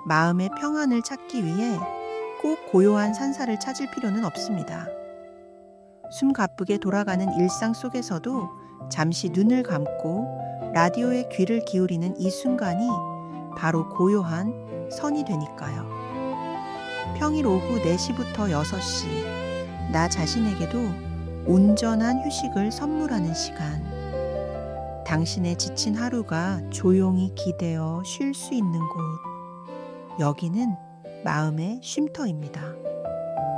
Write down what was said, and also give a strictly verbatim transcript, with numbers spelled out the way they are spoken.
마음의 평안을 찾기 위해 꼭 고요한 산사를 찾을 필요는 없습니다. 숨 가쁘게 돌아가는 일상 속에서도 잠시 눈을 감고 라디오에 귀를 기울이는 이 순간이 바로 고요한 선이 되니까요. 평일 오후 네 시부터 여섯 시, 나 자신에게도 온전한 휴식을 선물하는 시간. 당신의 지친 하루가 조용히 기대어 쉴 수 있는 곳. 여기는 마음의 쉼터입니다.